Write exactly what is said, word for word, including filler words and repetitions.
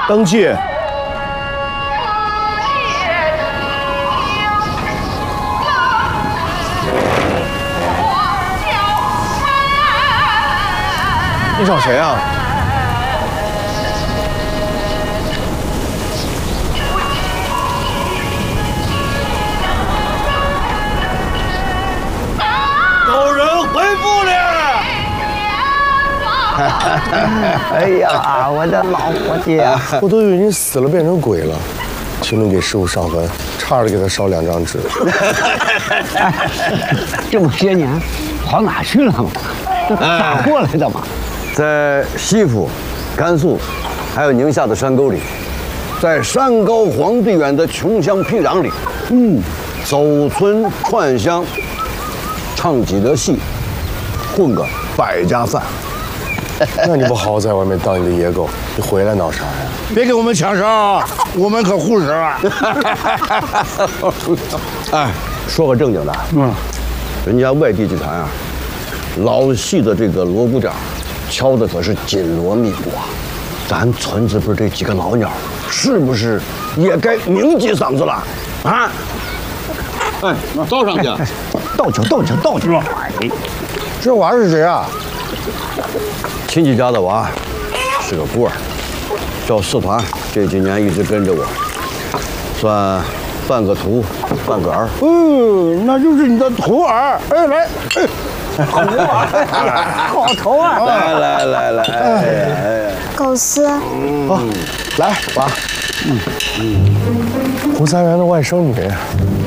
登记。你找谁啊？ 有人回复了。 哎呀，我的老伙计啊！ 我都以为你死了变成鬼了。请你给师傅上坟，差点给他烧两张纸。 这么些年跑哪去了嘛？咋过来的嘛？ 在西府、甘肃，还有宁夏的山沟里，在山高皇帝远的穷乡僻壤里，嗯，走村串乡，唱几个戏，混个百家饭。 那你不好好在外面当你的野狗，你回来闹啥呀？ 别给我们抢烧，我们可护食啊！ 哎，说个正经的，嗯，人家外地剧团啊，老戏的这个锣鼓掌，敲的可是紧锣密鼓啊。咱村子边这几个老鸟，是不是也该鸣几嗓子了啊？哎，倒上去， 倒酒，倒酒，倒酒！哎， 这娃是谁啊？ 亲戚家的娃，是个孤儿，叫四团，这几年一直跟着我，算半个徒，半个儿。 嗯，那就是你的徒儿。哎，来，哎， 好儿，好头儿！ 来来来来，哎呀哎呀， 狗丝， 啊，来娃，嗯嗯，胡三元的外甥女。